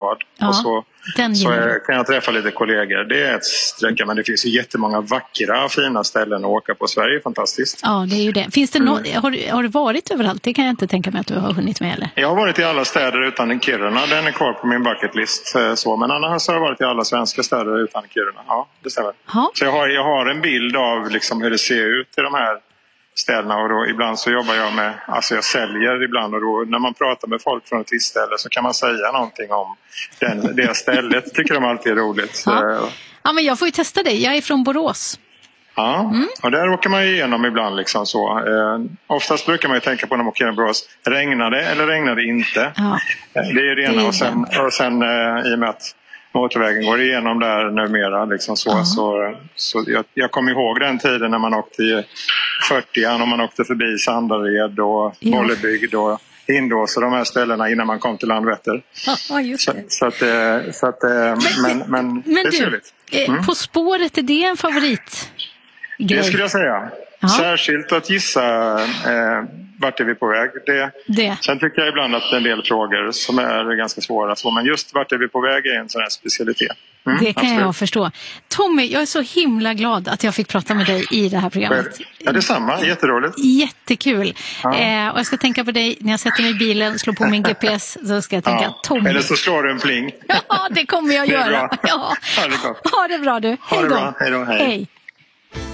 stad. Ja, och så kan jag träffa lite kollegor. Det är ett sträcka, men det finns ju jättemånga vackra, fina ställen att åka på. Sverige är fantastiskt. Ja, det är ju det. Finns det har du varit överallt? Det kan jag inte tänka mig att du har hunnit med, eller? Jag har varit i alla städer utan Kiruna. Den är kvar på min bucketlist. Men annars har jag varit i alla svenska städer utan Kiruna. Ja, det stämmer. Ja. Så jag har en bild av liksom hur det ser ut i de här städerna, och då ibland så jobbar jag med, alltså jag säljer ibland, och då när man pratar med folk från ett visst ställe så kan man säga någonting om det stället. Tycker de alltid är roligt. Ja, men jag får ju testa dig. Jag är från Borås. Ja, och där åker man ju igenom ibland liksom så. Oftast brukar man ju tänka på när man åker genom Borås, regnar det eller regnar det inte? Ja. Det är ju det ena, och sen i och med att motorvägen går igenom där numera liksom så jag kommer ihåg den tiden när man åkte i 40an och man åkte förbi Sandared och Bollebygd och Hindås och de här ställena innan man kom till Landvetter. Ja, just det. Men det är trevligt. På spåret, är det en favorit? Det skulle jag säga. Ja. Särskilt att gissa vart är vi på väg. Sen tycker jag ibland att en del frågor som är ganska svåra. Men just vart är vi på väg är en sån här specialitet. Det kan jag förstå. Tommy, jag är så himla glad att jag fick prata med dig i det här programmet. Ja, det är samma. Jätteroligt. Jättekul. Och jag ska tänka på dig när jag sätter mig i bilen, slår på min GPS, så ska jag tänka Tommy. Eller så slår du en pling. Ja, det kommer jag göra. Ja. Ha det bra. Ha det bra du. Hej då. Hej.